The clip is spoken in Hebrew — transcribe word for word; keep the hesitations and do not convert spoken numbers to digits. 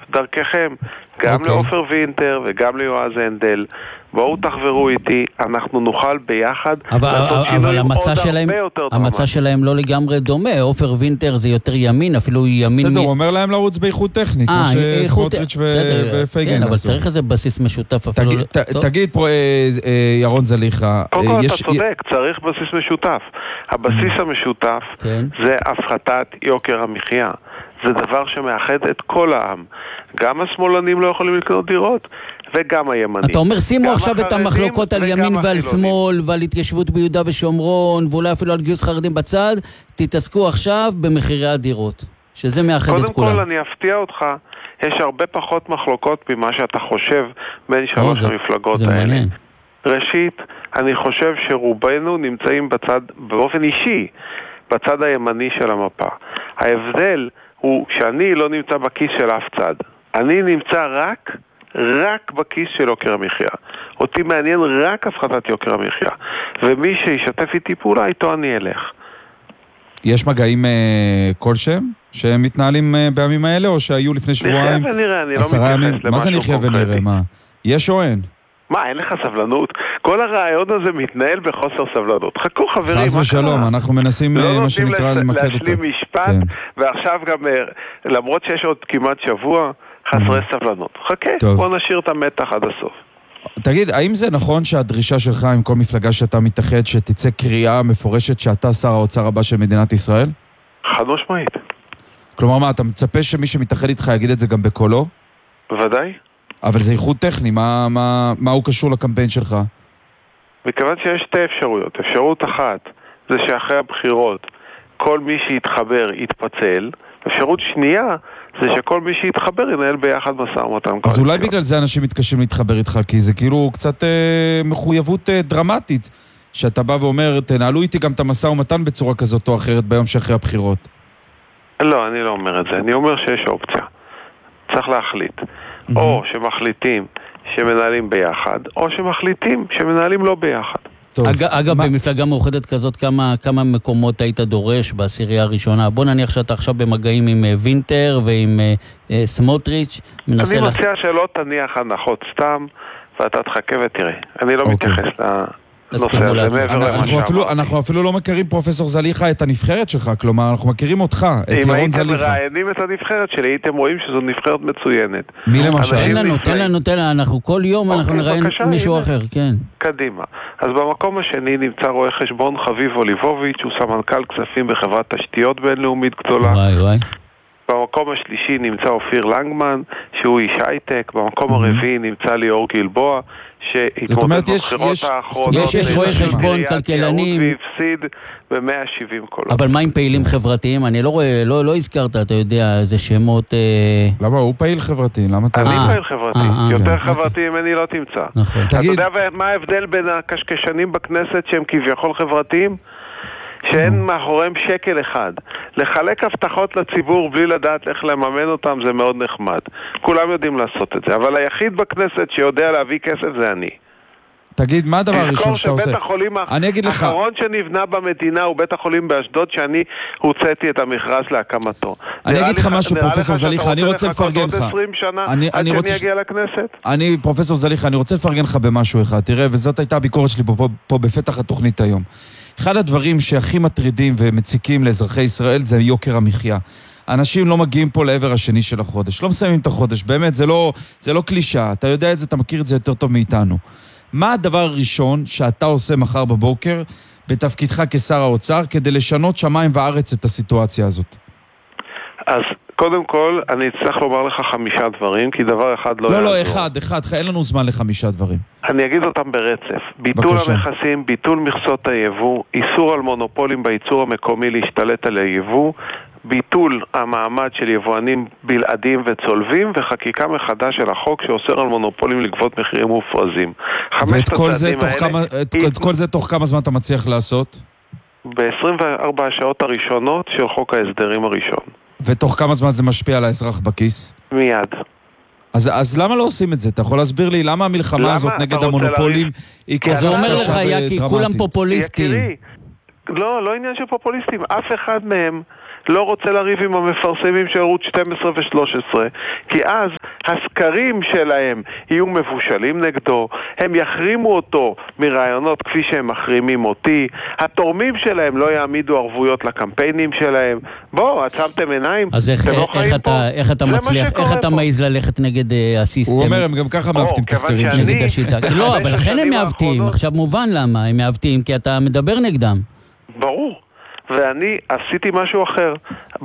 דרככם, גם Okay. לאופר וינטר וגם ליועז הנדל. בואו תחברו איתי, אנחנו נוכל ביחד אבל, לעשות אבל שינויים המצע עוד שלהם, הרבה יותר המצע דרמטי. שלהם לא לגמרי דומה. אופר וינטר זה יותר ימין, אפילו ימין... בסדר, הוא אומר להם לרוץ באיכות טכנית, כמו שסמוטריץ' ופייגלין עשו. אבל צריך איזה בסיס משותף אפילו... תגיד, ירון זליכה... קודם כל אתה צודק, צריך בסיס משותף. הבסיס המשותף זה הפחתת יוקר המחיה. זה דבר שמאחד את כל העם. גם השמאלנים לא יכולים לקנות דירות, וגם הימנים. אתה אומר, שימו עכשיו את המחלוקות על ימין ועל שמאל, ועל התיישבות ביהודה ושומרון, ואולי אפילו על גיוס חרדים בצד, תתעסקו עכשיו במחירי הדירות, שזה מאחד את כולם. קודם כל, אני אפתיע אותך, יש הרבה פחות מחלוקות ממה שאתה חושב בין שלוש המפלגות האלה. ראשית, אני חושב שרובנו נמצאים בצד, באופן אישי, בצד הימני של המפה. ההבדל הוא שאני לא נמצא בכיס של אף צד. אני נמצא רק, רק בכיס של יוקר המחיה. אותי מעניין רק הפחתת יוקר המחיה. ומי שישתף איתי פעולה, איתו אני אלך. יש מגעים אה, כלשהם שהם מתנהלים אה, בימים האלה, או שהיו לפני שבועיים? נחיה ונראה, אני לא מתייחס למשהו קונקרטי. מה זה נחיה ונראה? מה? יש או אין? מה, אין לך סבלנות? כל הרעיון הזה מתנהל בחוסר סבלנות. חכו חברים, חס ושלום, אנחנו מנסים לא מה שנקרא למקד אותו. לא נותנים להשלים משפט, ועכשיו גם, למרות שיש עוד כמעט שבוע, חסרי סבלנות. חכה, בוא נשאיר את המתח עד הסוף. תגיד, האם זה נכון שהדרישה שלך עם כל מפלגה שאתה מתאחד, שתצא קריאה מפורשת שאתה שר האוצר הבא של מדינת ישראל? חד משמעית. כלומר מה, אתה מצפה שמי שמתאחד איתך יגיד את זה גם בקולו? בוודאי. אבל זה איחוד טכני, מה, מה, מה הוא קשור לקמפיין שלך? מכיוון שיש שתי אפשרויות. אפשרות אחת זה שאחרי הבחירות כל מי שיתחבר יתפצל. אפשרות שנייה זה שכל מי שיתחבר ינהל ביחד משא ומתן. אז אולי בגלל זה אנשים מתקשים להתחבר איתך, כי זה כאילו קצת אה, מחויבות אה, דרמטית, שאתה בא ואומר, תנהלו איתי גם את המשא ומתן בצורה כזאת או אחרת ביום שאחרי הבחירות. לא, אני לא אומר את זה. אני אומר שיש אופציה. צריך להחליט. או שמחליטים שמנהלים ביחד, או שמחליטים שמנהלים לא ביחד. אג, אגב, מה... במפלגה מאוחדת כזאת, כמה, כמה מקומות היית דורש בעשירייה הראשונה? בוא נניח שאתה עכשיו במגעים עם וינטר ועם uh, סמוטריץ'. אני מציע לח... שלא תניח הנחות סתם, ואתה תחכה ותראה. אני לא okay. מתייחס לנושא הזה. אנחנו אפילו, אנחנו אפילו לא מכירים, פרופסור זליכה, את הנבחרת שלך, כלומר, אנחנו מכירים אותך, את ירון זליכה. אם הייתם מראיינים את הנבחרת שלי, הייתם רואים שזו נבחרת מצוינת. מי למשל? תן לנו, תן לנו, תן לנו, אנחנו כל יום אנחנו נראיין מישהו אחר, כן. קדימה. אז במקום השני נמצא רואה חשבון חביב אוליבוביץ', הוא סמנכ"ל כספים בחברת תשתיות בינלאומית גדולה. וואי וואי. במקום השלישי נמצא אופיר לנגמן, שהוא איש הייטק. במקום הרביעי נמצא ליאור גלבוע, שהתמודד בבחירות האחרונות. יש, יש רואה חשבון, כלכלנים. והפסיד ב-מאה ושבעים קולות. אבל מה עם פעילים חברתיים? אני לא רואה, לא, לא הזכרת, אתה יודע, איזה שמות... למה? הוא פעיל חברתי, למה אתה... אני פעיל חברתי. יותר חברתי ממני לא תמצא. נכון. אתה יודע מה ההבדל בין הקשקשנים בכנסת שהם כביכול חברתיים? שאין מאחוריהם שקל אחד. לחלק הבטחות לציבור בלי לדעת איך לממן אותם זה מאוד נחמד. כולם יודעים לעשות את זה, אבל היחיד בכנסת שיודע להביא כסף זה אני. תגיד, מה הדבר הראשון שאתה עושה? תזכור שבית החולים האחרון שנבנה במדינה הוא בית החולים באשדוד, שאני הוצאתי את המכרז להקמתו. אני אגיד לך משהו, פרופסור זליכה, אני רוצה לפרגן לך. עוד עשרים שנה עד שאני אגיע לכנסת? אני, פרופסור זליכה, אני רוצה לפרגן לך במשהו אחד. תראה, וזאת הייתה הביקורת שלי פה, פה בפתח התוכנית היום. אחד הדברים שהכי מטרידים ומציקים לאזרחי ישראל זה יוקר המחיה. אנשים לא מגיעים פה לעבר השני של החודש, לא מסיימים את החודש, באמת, זה לא, זה לא קלישה, אתה יודע את זה, אתה מכיר את זה יותר טוב מאיתנו. מה הדבר הראשון שאתה עושה מחר בבוקר בתפקידך כשר האוצר כדי לשנות שמיים וארץ את הסיטואציה הזאת? אז קודם כל, אני אצטרך לומר לך חמישה דברים, כי דבר אחד לא... לא, לא, אחד, אחד, אין לנו זמן לחמישה דברים. אני אגיד אותם ברצף. ביטול המכסים, ביטול מכסות היבוא, איסור על מונופולים בייצור המקומי להשתלט על היבוא, ביטול המעמד של יבואנים בלעדים וצולבים, וחקיקה מחדש של החוק שאוסר על מונופולים לגבות מחירים מופרזים. ואת כל זה תוך כמה, את כל זה תוך כמה זמן אתה מצליח לעשות? ב-עשרים וארבע השעות הראשונות של חוק ההסדרים הראשון. ותוך כמה זמן זה משפיע על האזרח בכיס? מיד. אז, אז למה לא עושים את זה? אתה יכול להסביר לי למה המלחמה למה? הזאת נגד המונופולים היא כל כך קשה ודרמטית? זה אומר לך, יקי, כולם פופוליסטים. יקירי, לא, לא עניין של פופוליסטים. אף אחד מהם לא רוצה לריב עם המפרסמים של ערוץ שתים עשרה ו-שלוש עשרה, כי אז הסקרים שלהם יהיו מבושלים נגדו, הם יחרימו אותו מרעיונות כפי שהם מחרימים אותי, התורמים שלהם לא יעמידו ערבויות לקמפיינים שלהם. בואו, עצמתם עיניים, אז איך, לא איך, אתה, איך אתה מצליח, איך אתה מעיז ללכת נגד uh, הסיסטם? הוא אומר, הם גם ככה מעוותים את הסקרים שאני... נגד השיטה. לא, אבל לכן הם מעוותים. עכשיו מובן למה הם מעוותים, כי אתה מדבר נגדם. ברור. ואני עשיתי משהו אחר.